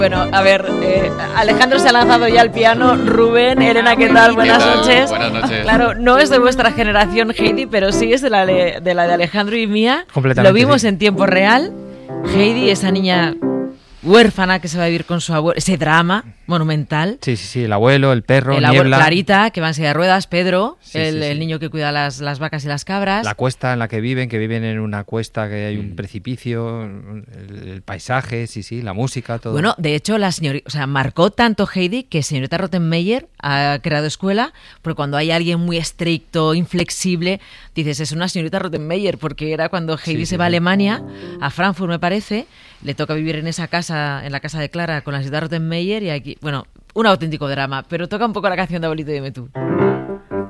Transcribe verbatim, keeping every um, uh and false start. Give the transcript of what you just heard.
Bueno, a ver, eh, Alejandro se ha lanzado ya al piano. Rubén, Elena, ¿qué tal? Buenas ¿Qué tal? noches. Buenas noches. Claro, no es de vuestra generación, Heidi, pero sí es de la de, de la de Alejandro y mía. Completamente. Lo vimos sí. en tiempo real. Heidi, esa niña huérfana que se va a vivir con su abuelo, ese drama monumental. Sí, sí, sí, el abuelo, el perro, El abuelo, Niebla, Clarita, que va en silla de ruedas, Pedro, Sí, el, sí, sí. el niño que cuida las, las vacas y las cabras. la cuesta en la que viven, que viven en una cuesta que hay un precipicio, el, el paisaje, sí, sí, la música, todo. Bueno, de hecho, la señorita, o sea, marcó tanto Heidi que señorita Rottenmeier ha creado escuela, porque cuando hay alguien muy estricto, inflexible, dices, es una señorita Rottenmeier, porque era cuando Heidi Sí, se sí, va a sí. Alemania, a Frankfurt me parece, le toca vivir en esa casa, en la casa de Clara, con la señorita Rottenmeier, y aquí, bueno, un auténtico drama, pero toca un poco la canción de Abuelito Dime Tú.